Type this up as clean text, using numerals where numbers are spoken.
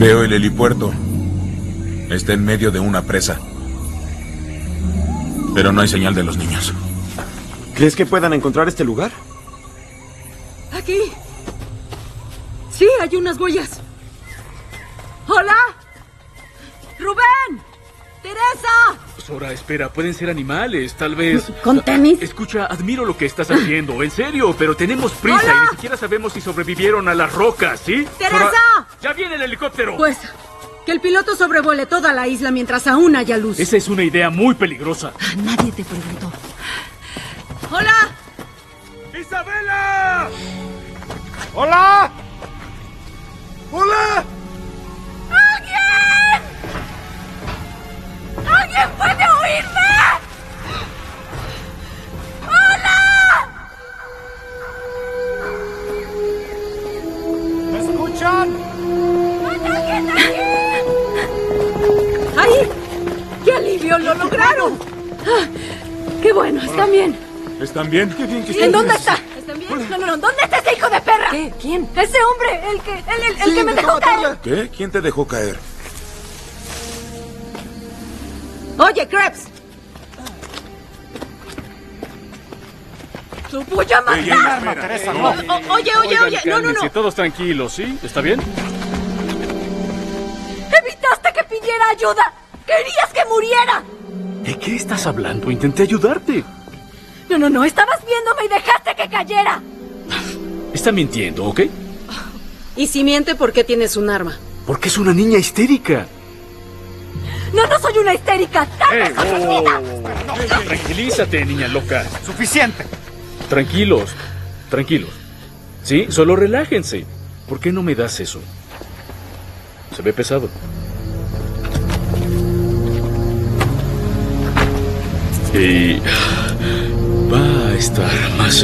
Veo el helipuerto. Está en medio de una presa. Pero no hay señal de los niños. ¿Crees que puedan encontrar este lugar? Aquí. Sí, hay unas huellas. ¡Hola! ¡Rubén! ¡Teresa! Sora, espera, pueden ser animales, tal vez. ¿Con tenis? Escucha, admiro lo que estás haciendo, en serio, pero tenemos prisa ¡Hola! y ni siquiera sabemos si sobrevivieron a las rocas, ¿sí? ¡Teresa! Sora, ¡ya viene el helicóptero! Pues, que el piloto sobrevuele toda la isla mientras aún haya luz. Esa es una idea muy peligrosa. Nadie te preguntó. ¡Hola! ¡Isabela! ¡Hola! ¡Hola! ¡Alguien! ¡Alguien puede oírme! ¡Hola! ¿Me escuchan? ¡Hay alguien aquí! ¡Ahí! ¡Qué alivio! ¡Lo lograron! Ah, ¡qué bueno! ¿Están bien? ¿Están bien? ¡Qué bien que ¿En estén dónde bien. está? ¿Están bien? No. ¿Dónde está ese hijo de perra? ¿Qué? ¿Quién? Ese hombre, el Sí, que me intentó dejó caer. matarla. ¿Qué? ¿Quién te dejó caer? Oye, Krebs. ¡Tú voy a matar! espera. Teresa, No. no. Oye. No. Cálmense, todos tranquilos, ¿sí? ¿Está bien? ¡Evitaste que pidiera ayuda! ¡Querías que muriera! ¿De qué estás hablando? Intenté ayudarte. No. Estabas viéndome y dejaste que cayera. Está mintiendo, ¿ok? Y si miente, ¿por qué tienes un arma? Porque es una niña histérica. No soy una histérica. ¡Dame esa comida! Tranquilízate, niña loca. Suficiente. Tranquilos. Sí, solo relájense. ¿Por qué no me das eso? Se ve pesado. Y va a estar más